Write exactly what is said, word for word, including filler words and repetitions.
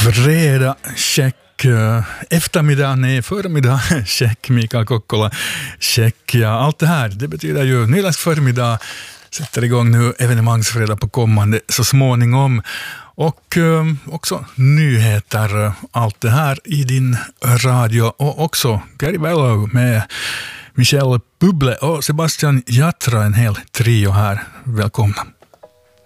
Fredag, check. Eftermiddag, nej, förmiddag, check. Mikael Kokkola, check. Ja, allt det här, det betyder ju nyläsk förmiddag. Sätter igång nu evenemangsfredag på kommande så småningom. Och eh, också nyheter, allt det här i din radio. Och också Gary Bello med Michelle Bublé och Sebastian Yatra, en hel trio här. Välkomna.